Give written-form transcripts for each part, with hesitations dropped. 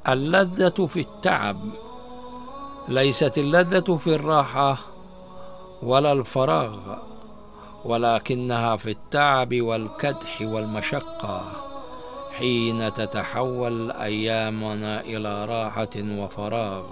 اللذة في التعب، ليست اللذة في الراحة ولا الفراغ، ولكنها في التعب والكدح والمشقة، حين تتحول أيامنا إلى راحة وفراغ،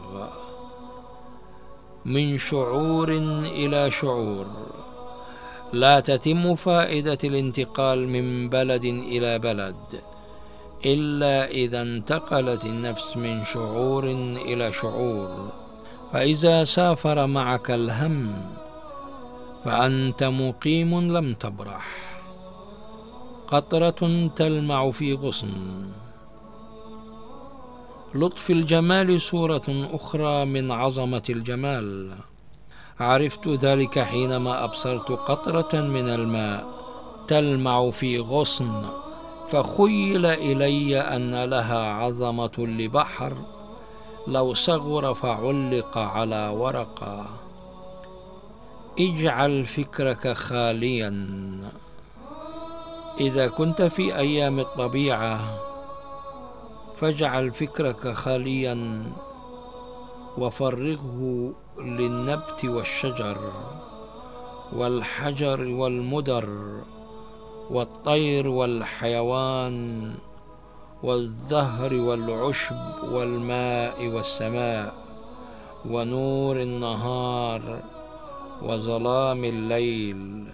من شعور إلى شعور. لا تتم فائدة الانتقال من بلد إلى بلد إلا إذا انتقلت النفس من شعور إلى شعور. فإذا سافر معك الهم فأنت مقيم لم تبرح، قطرة تلمع في غصن. لطف الجمال صورة أخرى من عظمة الجمال. عرفت ذلك حينما أبصرت قطرة من الماء تلمع في غصن، فخيل إلي أن لها عظمة لبحر لو صغر فعلق على ورقة. اجعل فكرك خاليا. إذا كنت في أيام الطبيعة فاجعل فكرك خاليا وفرغه للنبت والشجر والحجر والمدر والطير والحيوان والزهر والعشب والماء والسماء ونور النهار وظلام الليل.